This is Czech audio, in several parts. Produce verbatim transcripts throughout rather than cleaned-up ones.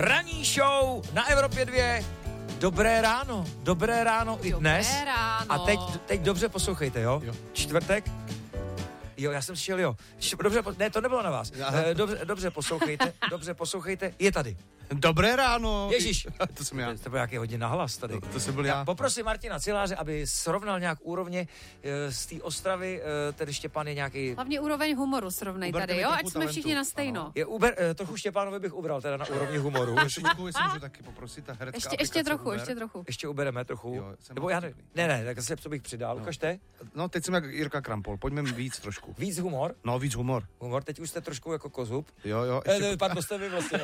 Ranní show na Evropě dva. Dobré ráno, dobré ráno i dnes. Dobré ráno. A teď, teď dobře poslouchejte, jo? Jo. Čtvrtek. Jo, já jsem slyšel, jo. Dobře, ne, to nebylo na vás. Eh, Dobře, dobře poslouchejte, dobře poslouchejte, je tady. Dobré ráno. Ježíš. To jsem já. To byl nějaký hodně nahlas tady. To, to jsem byl Já já. poprosím Martina Ciláře, aby srovnal nějak úrovně e, z té Ostravy, e, tedy Štěpán je nějaký... Hlavně úroveň humoru srovnej Uberte tady, mi jo? trochu Ať jsme talentu. všichni na stejno. Ano. Je Uber, e, trochu Štěpánovi bych ubral teda na úrovni humoru. Trošku, jestli můžu taky poprosit, ta herecká Ještě, ještě aplikace trochu, Uber. ještě trochu. Ještě ubereme trochu. Jo, jsem Nebo já ne, vtipný. ne, ne, tak se co bych přidal, No. ukažte. No, teď jsem jak Jirka Krampol, pojďme víc trošku. Víc humor. No, víc humor. Humor, teď už jste trošku jako kozub. Jo, jo, E, ještě... ne, pan jste vy vlastně.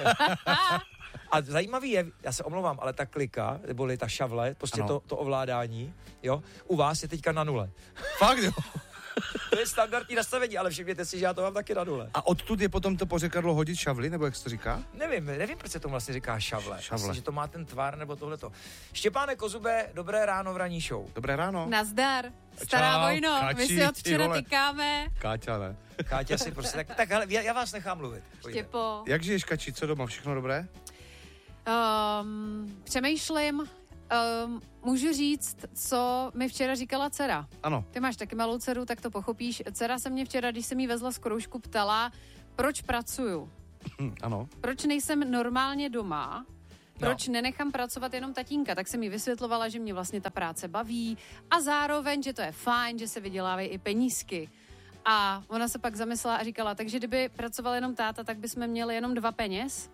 A zajímavý je, já se omlouvám, ale ta klika, neboli ta šavle, prostě Ano. to, to ovládání, jo, u vás je teďka na nule. Fakt, jo. To je standardní nastavení, ale všimněte si, že já to mám taky na nule. A odtud je potom to pořekadlo hodit šavly, nebo jak se to říká? Nevím, nevím, proč se tomu vlastně říká šavle. Šavle. Myslím, že to má ten tvar nebo tohleto. Štěpáne Kozube, dobré ráno v ranní show. Dobré ráno. Nazdar. Stará Čau, Vojno, my Kači, si od ty včera vole. tykáme. Káťa, ne? Káťa si prostě, tak, tak hele, já, já vás nechám mluvit. Pojďte. Štěpo. Jak žiješ, Kači, co doma, všechno dobré? Um, přemýšlím, um, můžu říct, co mi včera říkala dcera. Ano. Ty máš taky malou dceru, tak to pochopíš. Dcera se mě včera, když jsem jí vezla z kroužku, ptala, proč pracuju. Hm, ano. Proč nejsem normálně doma? Proč No. nenechám pracovat jenom tatínka? Tak jsem jí vysvětlovala, že mě vlastně ta práce baví a zároveň, že to je fajn, že se vydělávají i penízky. A ona se pak zamyslela a říkala, takže kdyby pracoval jenom táta, tak bychom měli jenom dva peněz?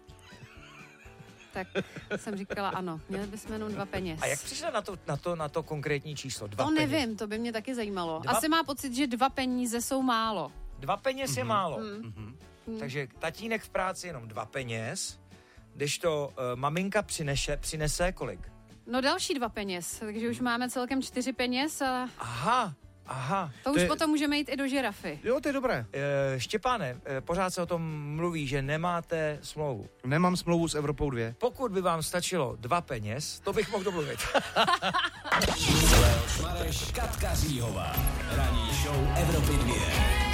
Tak jsem říkala, ano, měli bychom jenom dva peněz. A jak přišla na to, na to, na to konkrétní číslo? Dva To peněz. nevím, to by mě taky zajímalo. Dva- Asi má pocit, že dva peníze jsou málo. Dva peněz mm-hmm. je málo. Mhm. Takže tatínek v práci jenom dva peněz, kdežto uh, maminka přinese, přinese kolik? No další dva peněz, takže už máme celkem čtyři peněz a Aha, aha. to, To už je- potom můžeme jít i do žirafy. Jo, to je dobré. E, Štěpáne, e, pořád se o tom mluví, že nemáte smlouvu. Nemám smlouvu s Evropou dvě. Pokud by vám stačilo dva peněz, to bych mohl domluvit. Leoš Mareš, Katka Říhová. Ranní show Evropy dva.